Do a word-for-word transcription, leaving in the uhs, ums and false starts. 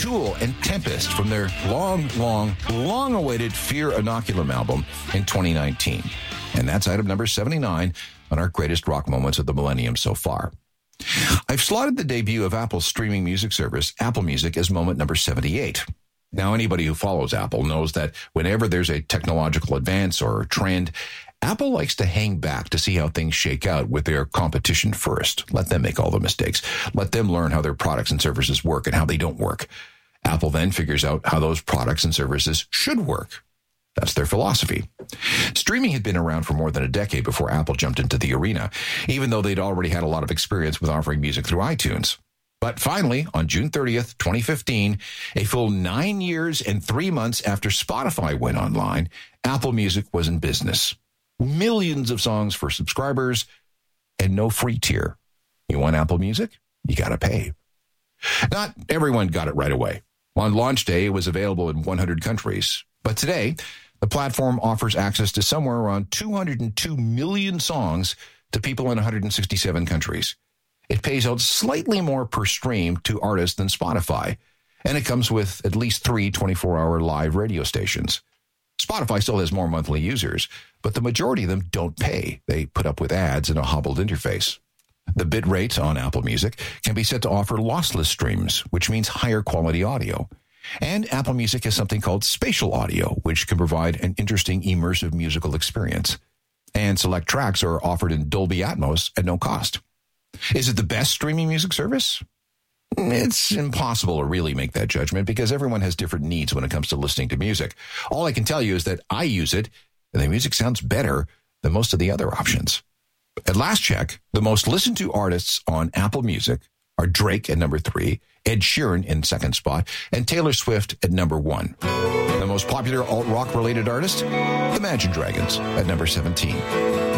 Tool and Tempest from their long, long, long-awaited Fear Inoculum album in twenty nineteen. And that's item number seventy-nine on our greatest rock moments of the millennium so far. I've slotted the debut of Apple's streaming music service, Apple Music, as moment number seventy-eight. Now, anybody who follows Apple knows that whenever there's a technological advance or a trend, Apple likes to hang back to see how things shake out with their competition first. Let them make all the mistakes. Let them learn how their products and services work and how they don't work. Apple then figures out how those products and services should work. That's their philosophy. Streaming had been around for more than a decade before Apple jumped into the arena, even though they'd already had a lot of experience with offering music through iTunes. But finally, on June thirtieth, twenty fifteen, a full nine years and three months after Spotify went online, Apple Music was in business. Millions of songs for subscribers and no free tier. You want Apple Music? You got to pay. Not everyone got it right away. On launch day, it was available in one hundred countries. But today, the platform offers access to somewhere around two hundred two million songs to people in one hundred sixty-seven countries. It pays out slightly more per stream to artists than Spotify, and it comes with at least three twenty-four hour live radio stations. Spotify still has more monthly users, but the majority of them don't pay. They put up with ads and a hobbled interface. The bit rate on Apple Music can be set to offer lossless streams, which means higher quality audio. And Apple Music has something called spatial audio, which can provide an interesting immersive musical experience. And select tracks are offered in Dolby Atmos at no cost. Is it the best streaming music service? It's impossible to really make that judgment because everyone has different needs when it comes to listening to music. All I can tell you is that I use it, and the music sounds better than most of the other options. At last check, the most listened to artists on Apple Music are Drake at number three, Ed Sheeran in second spot, and Taylor Swift at number one. The most popular alt-rock related artist, Imagine Dragons at number seventeen.